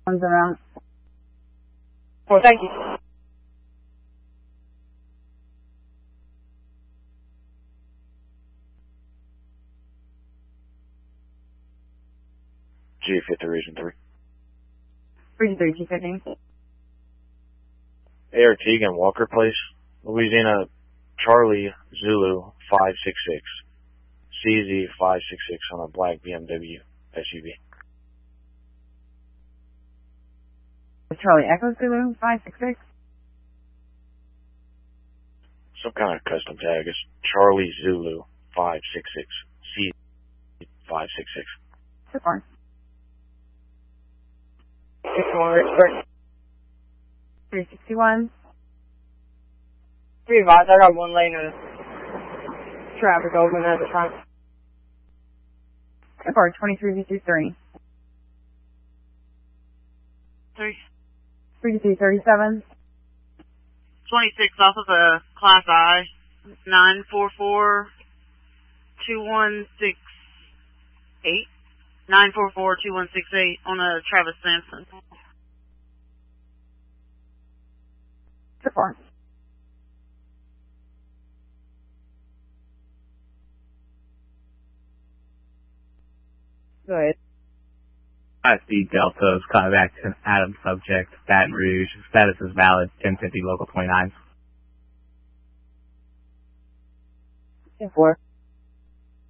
One's around. Well, thank you. G50 Region 3. Region 3, G15. Air Teagan, Walker Place, Louisiana, Charlie Zulu 566, CZ 566 on a black BMW SUV. Charlie Echo Zulu 566. Some kind of custom tag. It's Charlie Zulu 566, CZ 566. So far. 61 Richburg. 361. Be advised, I got one lane of traffic open at the front. So far, 23V23. 32337. 26 off of a Class I, 944-2168. 944-2168 on a Travis Sampson. So far. Go ahead. Speed Delta is contact Adam subject, Baton Rouge. Status is valid, 1050 local 29. 10-4.